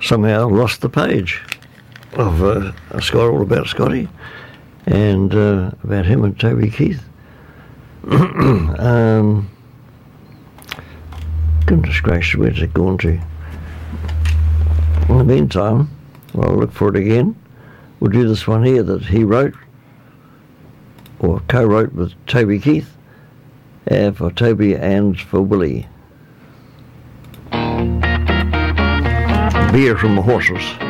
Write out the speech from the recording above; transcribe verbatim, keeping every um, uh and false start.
somehow lost the page of uh, a Scott all about Scotty, and uh, about him and Toby Keith. um, goodness gracious, where's it gone to? In the meantime, well, I'll look for it again. We'll do this one here that he wrote, or co-wrote with Toby Keith, uh, for Toby and for Willie. Beer from the horses.